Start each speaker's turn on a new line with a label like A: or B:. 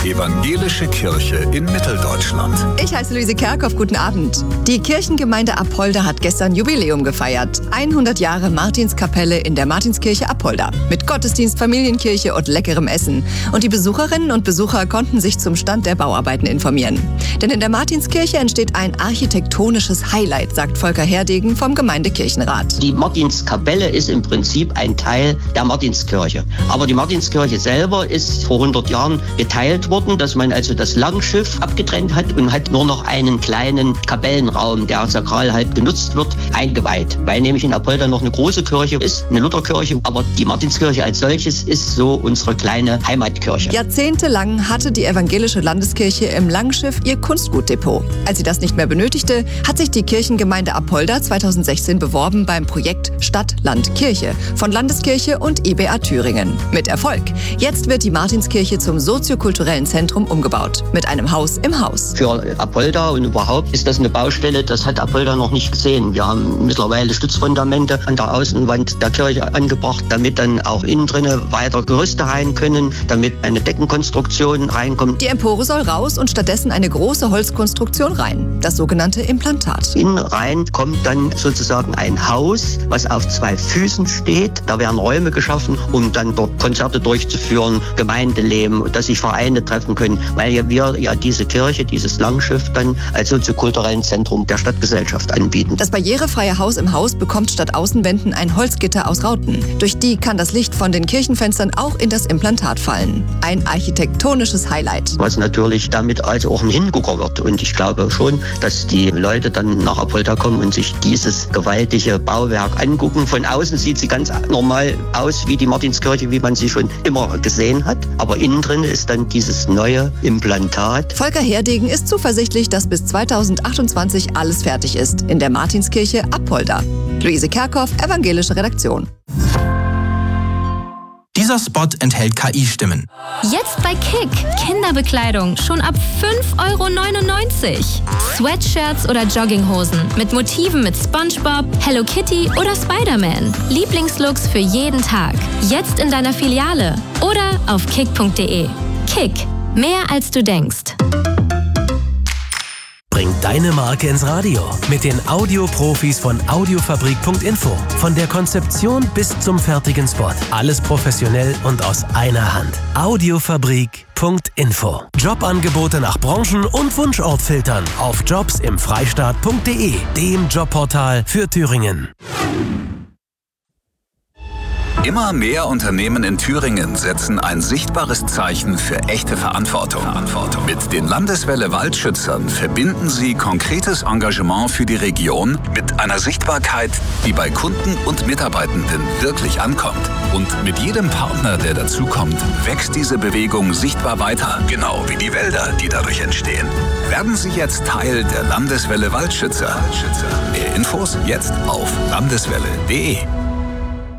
A: Evangelische Kirche in Mitteldeutschland.
B: Ich heiße Luise Kerkhoff, guten Abend. Die Kirchengemeinde Apolda hat gestern Jubiläum gefeiert. 100 Jahre Martinskapelle in der Martinskirche Apolda. Mit Gottesdienst, Familienkirche und leckerem Essen. Und die Besucherinnen und Besucher konnten sich zum Stand der Bauarbeiten informieren. Denn in der Martinskirche entsteht ein architektonisches Highlight, sagt Volker Herdegen vom Gemeindekirchenrat.
C: Die Martinskapelle ist im Prinzip ein Teil der Martinskirche. Aber die Martinskirche selber ist vor 100 Jahren geteilt worden, dass man also das Langschiff abgetrennt hat und hat nur noch einen kleinen Kapellenraum, der sakral halt genutzt wird, eingeweiht. Weil nämlich in Apolda noch eine große Kirche ist, eine Lutherkirche, aber die Martinskirche als solches ist so unsere kleine Heimatkirche.
B: Jahrzehntelang hatte die evangelische Landeskirche im Langschiff ihr Kunstgutdepot. Als sie das nicht mehr benötigte, hat sich die Kirchengemeinde Apolda 2016 beworben beim Projekt Stadt, Land, Kirche von Landeskirche und IBA Thüringen. Mit Erfolg. Jetzt wird die Martinskirche zum soziokulturellen Zentrum umgebaut. Mit einem Haus im Haus.
C: Für Apolda und überhaupt ist das eine Baustelle, das hat Apolda noch nicht gesehen. Wir haben mittlerweile Stützfundamente an der Außenwand der Kirche angebracht, damit dann auch innen drinne weiter Gerüste rein können, damit eine Deckenkonstruktion reinkommt.
B: Die Empore soll raus und stattdessen eine große Holzkonstruktion rein. Das sogenannte Implantat.
C: Innen rein kommt dann sozusagen ein Haus, was auf 2 Füßen steht. Da werden Räume geschaffen, um dann dort Konzerte durchzuführen, Gemeindeleben, dass sich Vereine treffen können, weil wir ja diese Kirche, dieses Langschiff dann als soziokulturellen Zentrum der Stadtgesellschaft anbieten.
B: Das barrierefreie Haus im Haus bekommt statt Außenwänden ein Holzgitter aus Rauten. Durch die kann das Licht von den Kirchenfenstern auch in das Implantat fallen. Ein architektonisches Highlight.
C: Was natürlich damit also auch ein Hingucker wird. Und ich glaube schon, dass die Leute dann nach Apolda kommen und sich dieses gewaltige Bauwerk angucken. Von außen sieht sie ganz normal aus wie die Martinskirche, wie man sie schon immer gesehen hat. Aber innen drin ist dann dieses neue Implantat.
B: Volker Herdegen ist zuversichtlich, dass bis 2028 alles fertig ist. In der Martinskirche Apolda. Luise Kerkhoff, Evangelische Redaktion.
D: Dieser Spot enthält KI-Stimmen.
E: Jetzt bei Kick. Kinderbekleidung schon ab 5,99 €. Sweatshirts oder Jogginghosen mit Motiven mit SpongeBob, Hello Kitty oder Spider-Man. Lieblingslooks für jeden Tag. Jetzt in deiner Filiale oder auf kick.de. Kick. Mehr als du denkst.
F: Bring deine Marke ins Radio mit den Audioprofis von Audiofabrik.info. Von der Konzeption bis zum fertigen Spot. Alles professionell und aus einer Hand. Audiofabrik.info. Jobangebote nach Branchen und Wunschort filtern auf jobsimfreistaat.de, dem Jobportal für Thüringen.
A: Immer mehr Unternehmen in Thüringen setzen ein sichtbares Zeichen für echte Verantwortung. Mit den Landeswelle Waldschützern verbinden sie konkretes Engagement für die Region mit einer Sichtbarkeit, die bei Kunden und Mitarbeitenden wirklich ankommt. Und mit jedem Partner, der dazukommt, wächst diese Bewegung sichtbar weiter, genau wie die Wälder, die dadurch entstehen. Werden Sie jetzt Teil der Landeswelle Waldschützer. Mehr Infos jetzt auf landeswelle.de.